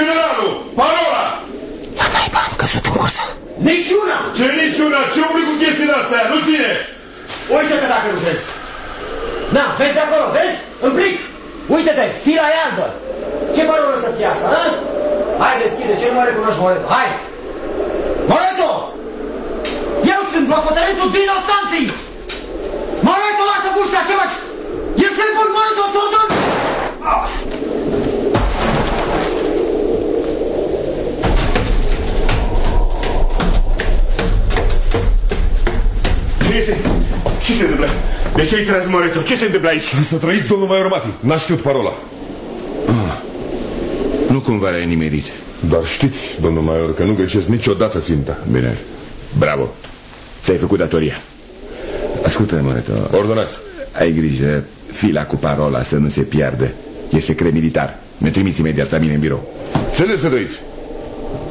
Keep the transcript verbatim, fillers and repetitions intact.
Generalul! Parola! La naiba, am căzut în cursă. Niciuna! Ce niciuna? Ce umbli cu chestiile astea? Nu ține! Uite-te dacă nu vezi. Na, vezi de acolo, vezi? În plic! Uite-te, fila e albă! Ce parolă să fie asta, hă? Hai, deschide, ce nu mă recunoști, Moreto, hai! Moreto! Eu sunt locotenentul Dino Santi! Moreto, lasă pușca, ce faci? Ești pe bun, Moreto, ți-o dăm! Ah. Ce este? Ce se întâmplă? De ce ai tras, Moreto? Ce se întâmplă aici? Să trăiți, domnul Maior Mati. N-a știut parola. Ah. Nu cumva l-ai nimerit. Dar știți, domnul Maior, că nu greșesc niciodată ținta. Bine, bravo. Ți-ai făcut datoria. Ascultă, Moreto. Ordonați. Ai grijă, fila cu parola să nu se piardă. E secret militar. Ne trimiți imediat la mine în birou. Ce le sfătuiți?